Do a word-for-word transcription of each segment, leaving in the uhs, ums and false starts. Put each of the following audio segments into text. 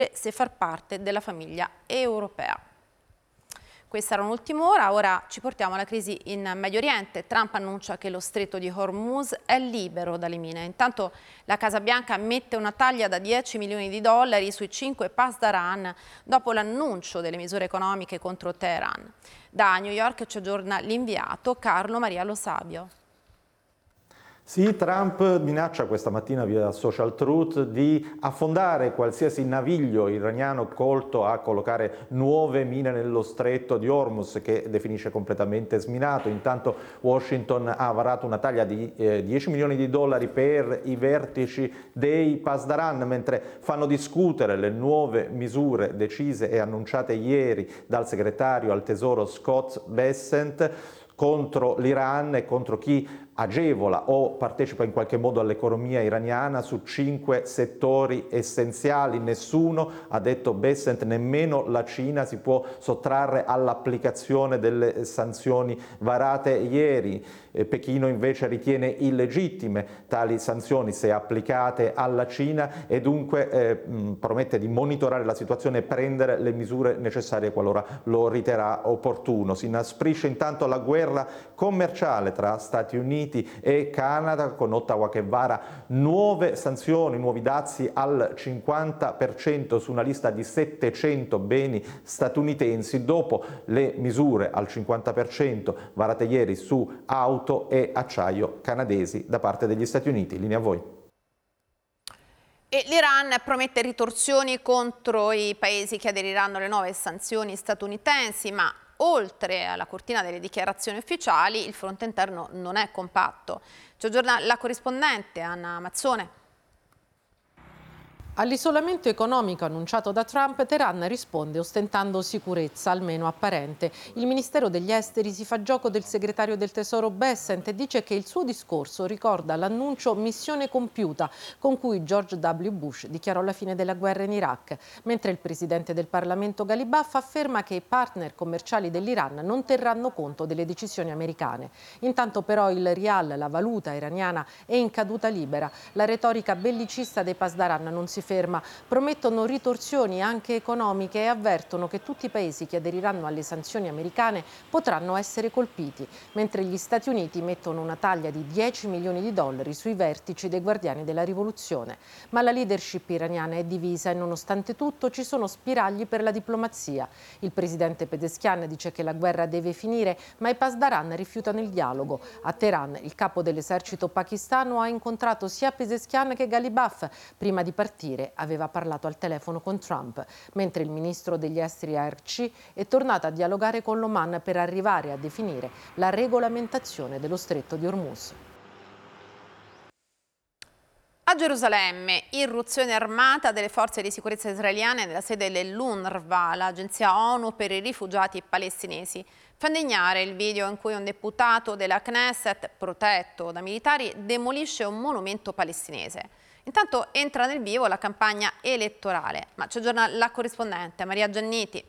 se far parte della famiglia europea. Questa era un'ultima ora, ora ci portiamo alla crisi in Medio Oriente. Trump annuncia che lo stretto di Hormuz è libero dalle mine. Intanto la Casa Bianca mette una taglia da dieci milioni di dollari sui cinque pasdaran dopo l'annuncio delle misure economiche contro Teheran. Da New York ci aggiorna l'inviato Carlo Maria Lo Sabio. Sì, Trump minaccia questa mattina via Social Truth di affondare qualsiasi naviglio iraniano colto a collocare nuove mine nello stretto di Hormuz, che definisce completamente sminato. Intanto Washington ha varato una taglia di eh, dieci milioni di dollari per i vertici dei pasdaran, mentre fanno discutere le nuove misure decise e annunciate ieri dal segretario al Tesoro Scott Bessent contro l'Iran e contro chi agevola o partecipa in qualche modo all'economia iraniana su cinque settori essenziali. Nessuno, ha detto Bessent, nemmeno la Cina si può sottrarre all'applicazione delle sanzioni varate ieri. Eh, Pechino invece ritiene illegittime tali sanzioni se applicate alla Cina e dunque eh, mh, promette di monitorare la situazione e prendere le misure necessarie qualora lo riterrà opportuno. Si inasprisce intanto la guerra commerciale tra Stati Uniti e Canada, con Ottawa che vara nuove sanzioni, nuovi dazi al cinquanta per cento su una lista di settecento beni statunitensi, dopo le misure al cinquanta per cento varate ieri su auto e acciaio canadesi da parte degli Stati Uniti. Linea a voi. E l'Iran promette ritorsioni contro i paesi che aderiranno alle nuove sanzioni statunitensi, ma oltre alla cortina delle dichiarazioni ufficiali, il fronte interno non è compatto. Ci aggiorna la corrispondente Anna Mazzone. All'isolamento economico annunciato da Trump, Teheran risponde ostentando sicurezza, almeno apparente. Il Ministero degli Esteri si fa gioco del segretario del Tesoro Bessent e dice che il suo discorso ricorda l'annuncio missione compiuta con cui George W. Bush dichiarò la fine della guerra in Iraq, mentre il presidente del Parlamento Ghalibaf afferma che i partner commerciali dell'Iran non terranno conto delle decisioni americane. Intanto però il rial, la valuta iraniana, è in caduta libera. La retorica bellicista dei pasdaran non si ferma, promettono ritorsioni anche economiche e avvertono che tutti i paesi che aderiranno alle sanzioni americane potranno essere colpiti, mentre gli Stati Uniti mettono una taglia di dieci milioni di dollari sui vertici dei Guardiani della Rivoluzione. Ma la leadership iraniana è divisa e nonostante tutto ci sono spiragli per la diplomazia. Il presidente Pezeshkian dice che la guerra deve finire, ma i pasdaran rifiutano il dialogo. A Teheran il capo dell'esercito pakistano ha incontrato sia Pezeshkian che Ghalibaf. Prima di partire aveva parlato al telefono con Trump, mentre il ministro degli esteri Arqi è tornato a dialogare con l'Oman per arrivare a definire la regolamentazione dello stretto di Hormuz. A Gerusalemme, irruzione armata delle forze di sicurezza israeliane nella sede dell'UNRWA, l'agenzia ONU per i rifugiati palestinesi. Fa indegnare il video in cui un deputato della Knesset, protetto da militari, demolisce un monumento palestinese. Intanto entra nel vivo la campagna elettorale, ma ci aggiorna la corrispondente Maria Gianniti.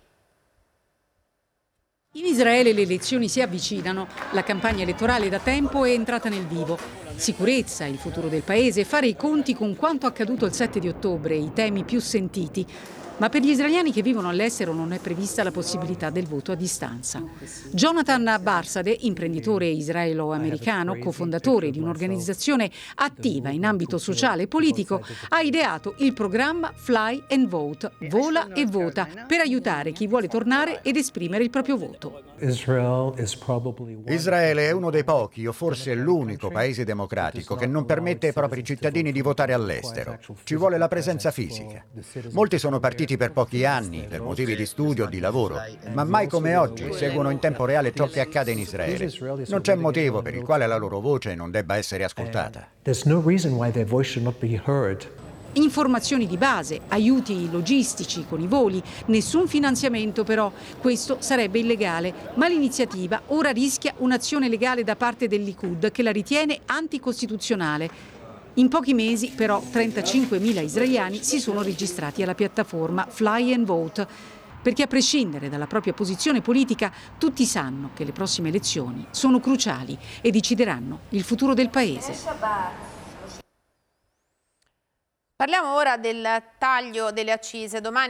In Israele le elezioni si avvicinano, la campagna elettorale da tempo è entrata nel vivo. Sicurezza, il futuro del paese, fare i conti con quanto accaduto il sette di ottobre, i temi più sentiti. Ma per gli israeliani che vivono all'estero non è prevista la possibilità del voto a distanza. Jonathan Barsade, imprenditore israelo-americano, cofondatore di un'organizzazione attiva in ambito sociale e politico, ha ideato il programma Fly and Vote, vola e vota, per aiutare chi vuole tornare ed esprimere il proprio voto. Israele è uno dei pochi, o forse l'unico paese democratico che non permette ai propri cittadini di votare all'estero. Ci vuole la presenza fisica. Molti sono partiti per pochi anni, per motivi di studio o di lavoro, ma mai come oggi seguono in tempo reale ciò che accade in Israele. Non c'è motivo per il quale la loro voce non debba essere ascoltata. Informazioni di base, aiuti logistici con i voli, nessun finanziamento però. Questo sarebbe illegale, ma l'iniziativa ora rischia un'azione legale da parte del Likud che la ritiene anticostituzionale. In pochi mesi però trentacinquemila israeliani si sono registrati alla piattaforma Fly and Vote, perché a prescindere dalla propria posizione politica tutti sanno che le prossime elezioni sono cruciali e decideranno il futuro del paese. Parliamo ora del taglio delle accise. Domani